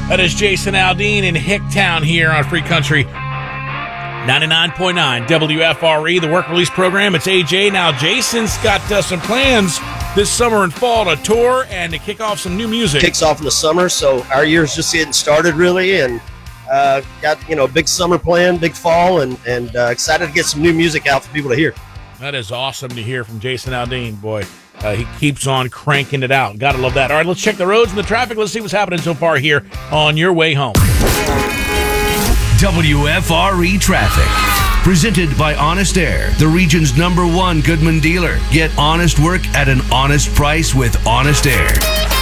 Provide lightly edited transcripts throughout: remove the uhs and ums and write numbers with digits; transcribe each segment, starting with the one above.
That is Jason Aldean in Hicktown here on Free Country 99.9 WFRE, the work release program. It's AJ. Now, Jason's got some plans this summer and fall to tour and to kick off some new music. Kicks off in the summer, so our year's just getting started, really, and got, big summer plan, big fall, and excited to get some new music out for people to hear. That is awesome to hear from Jason Aldean, boy. He keeps on cranking it out. Gotta love that. All right, let's check the roads and the traffic. Let's see what's happening so far here on your way home. WFRE Traffic. Presented by Honest Air, the region's #1 Goodman dealer. Get honest work at an honest price with Honest Air.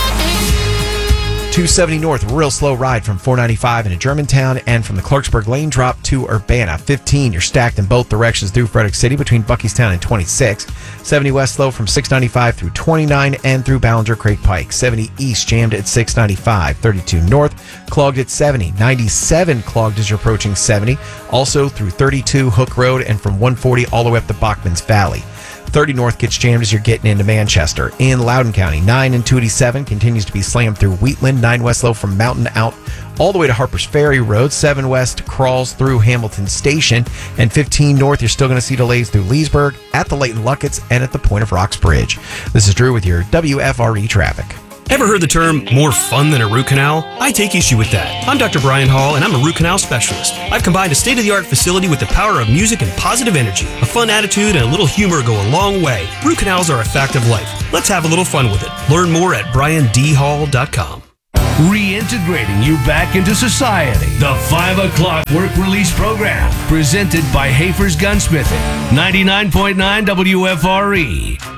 270 north, real slow ride from 495 into Germantown and from the Clarksburg lane drop to Urbana. 15, you're stacked in both directions through Frederick City between Buckystown and 26. 70 west slow from 695 through 29 and through Ballinger Craig Pike. 70 east jammed at 695. 32 north clogged at 70. 97 clogged as you're approaching 70. Also through 32 Hook Road and from 140 all the way up to Bachman's Valley. 30 north gets jammed as you're getting into Manchester. In Loudoun County, 9 and 287 continues to be slammed through Wheatland. 9 west low from Mountain out all the way to Harper's Ferry Road. 7 west crawls through Hamilton Station. And 15 north, you're still going to see delays through Leesburg, at the Leighton Luckett's, and at the Point of Rocks Bridge. This is Drew with your WFRE traffic. Ever heard the term more fun than a root canal? I take issue with that. I'm Dr. Brian Hall, and I'm a root canal specialist. I've combined a state-of-the-art facility with the power of music and positive energy. A fun attitude and a little humor go a long way. Root canals are a fact of life. Let's have a little fun with it. Learn more at briandhall.com. Reintegrating you back into society. The 5 o'clock work release program. Presented by Hafer's Gunsmithing. 99.9 WFRE.